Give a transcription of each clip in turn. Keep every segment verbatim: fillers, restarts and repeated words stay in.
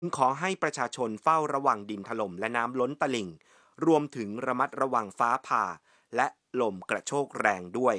ขอให้ประชาชนเฝ้าระวังดินถล่มและน้ำล้นตลิ่งรวมถึงระมัดระวังฟ้าผ่าและลมกระโชกแรงด้วย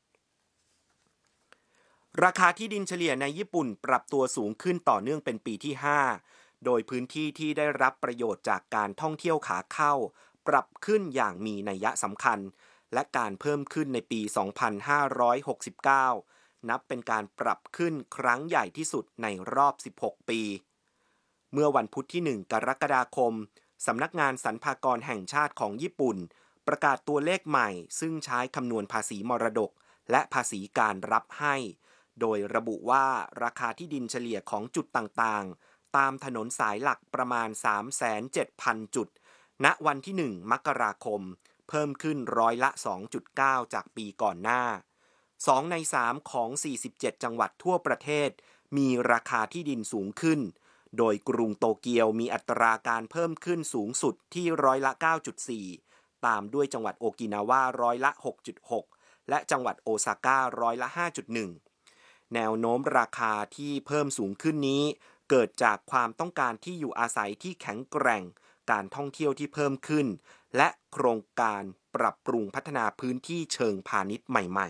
ราคาที่ดินเฉลี่ยในญี่ปุ่นปรับตัวสูงขึ้นต่อเนื่องเป็นปีที่ห้าโดยพื้นที่ที่ได้รับประโยชน์จากการท่องเที่ยวขาเข้าปรับขึ้นอย่างมีนัยสำคัญและการเพิ่มขึ้นในปี สองพันห้าร้อยหกสิบเก้า นับเป็นการปรับขึ้นครั้งใหญ่ที่สุดในรอบ สิบหก ปี เมื่อวันพุธที่ หนึ่ง กรกฎาคม สำนักงานสรรพากรแห่งชาติของญี่ปุ่นประกาศตัวเลขใหม่ซึ่งใช้คำนวณภาษีมรดกและภาษีการรับให้โดยระบุว่าราคาที่ดินเฉลี่ยของจุดต่างๆตามถนนสายหลักประมาณ สามแสนเจ็ดพัน จุดณวันที่ หนึ่ง มกราคมเพิ่มขึ้นร้อยละ สองจุดเก้า จากปีก่อนหน้าสองในสามของ สี่สิบเจ็ด จังหวัดทั่วประเทศมีราคาที่ดินสูงขึ้นโดยกรุงโตเกียวมีอัตราการเพิ่มขึ้นสูงสุดที่ร้อยละ เก้าจุดสี่ ตามด้วยจังหวัดโอกินาวาร้อยละ หกจุดหก และจังหวัดโอซาก้าร้อยละ ห้าจุดหนึ่ง แนวโน้มราคาที่เพิ่มสูงขึ้นนี้เกิดจากความต้องการที่อยู่อาศัยที่แข็งแกร่งการท่องเที่ยวที่เพิ่มขึ้นและโครงการปรับปรุงพัฒนาพื้นที่เชิงพาณิชย์ใหม่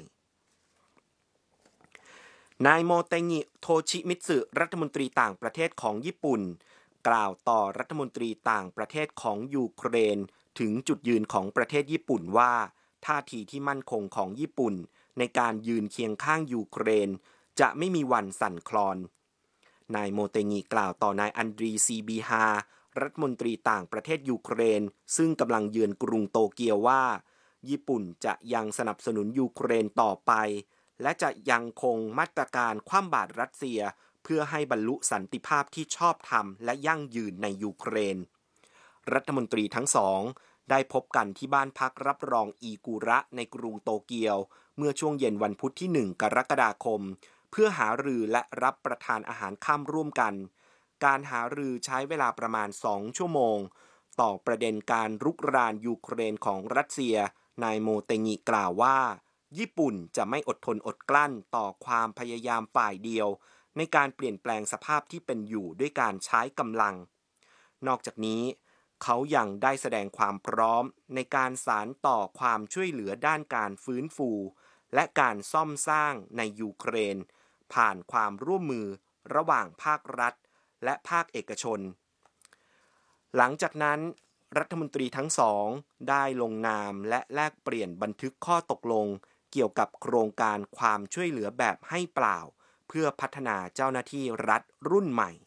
ๆนายโมเตงิโทชิมิตสึรัฐมนตรีต่างประเทศของญี่ปุ่นกล่าวต่อรัฐมนตรีต่างประเทศของยูเครนถึงจุดยืนของประเทศญี่ปุ่นว่าท่าทีที่มั่นคงของญี่ปุ่นในการยืนเคียงข้างยูเครนจะไม่มีวันสั่นคลอนนายโมเตงีกล่าวต่อนายอันดรีซีบีฮารัฐมนตรีต่างประเทศยูเครนซึ่งกำลังเยือนกรุงโตเกียวว่าญี่ปุ่นจะยังสนับสนุนยูเครนต่อไปและจะยังคงมาตรการคว่ำบาตรรัสเซียเพื่อให้บรรลุสันติภาพที่ชอบธรรมและยั่งยืนในยูเครนรัฐมนตรีทั้งสองได้พบกันที่บ้านพักรับรองอีกุระในกรุงโตเกียวเมื่อช่วงเย็นวันพุธที่ หนึ่ง กรกฎาคมเพื่อหารือและรับประทานอาหารค่ำร่วมกันการหารือใช้เวลาประมาณสองชั่วโมงต่อประเด็นการรุกรานยูเครนของรัสเซียนายโมเตงิกล่าวว่าญี่ปุ่นจะไม่อดทนอดกลั้นต่อความพยายามฝ่ายเดียวในการเปลี่ยนแปลงสภาพที่เป็นอยู่ด้วยการใช้กำลังนอกจากนี้เขายังได้แสดงความพร้อมในการสานต่อความช่วยเหลือด้านการฟื้นฟูและการซ่อมสร้างในยูเครนผ่านความร่วมมือระหว่างภาครัฐและภาคเอกชนหลังจากนั้นรัฐมนตรีทั้งสองได้ลงนามและแลกเปลี่ยนบันทึกข้อตกลงเกี่ยวกับโครงการความช่วยเหลือแบบให้เปล่าเพื่อพัฒนาเจ้าหน้าที่รัฐรุ่นใหม่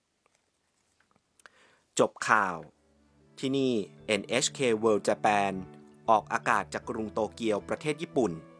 จบข่าวที่นี่ เอ็น เอช เค World Japan ออกอากาศจากกรุงโตเกียวประเทศญี่ปุ่น